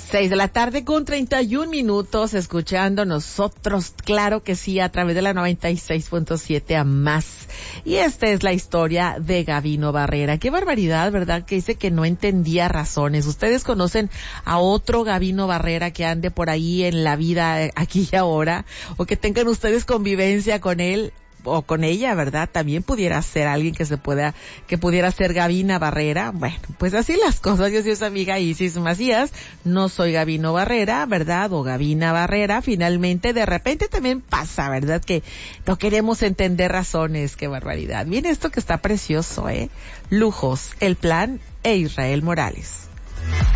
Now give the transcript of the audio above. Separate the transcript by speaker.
Speaker 1: 6:31 p.m, escuchando nosotros, claro que sí, a través de la 96.7 a más. Y esta es la historia de Gabino Barrera. Qué barbaridad, ¿verdad? Que dice que no entendía razones. ¿Ustedes conocen a otro Gabino Barrera que ande por ahí en la vida aquí y ahora? O que tengan ustedes convivencia con él o con ella, ¿verdad? También pudiera ser alguien que pudiera ser Gabina Barrera. Bueno, pues así las cosas. Yo soy su amiga Isis Macías, no soy Gabino Barrera, ¿verdad? O Gabina Barrera. Finalmente, de repente también pasa, ¿verdad? Que no queremos entender razones. Qué barbaridad. Miren esto que está precioso, Lujos, El Plan e Israel Morales.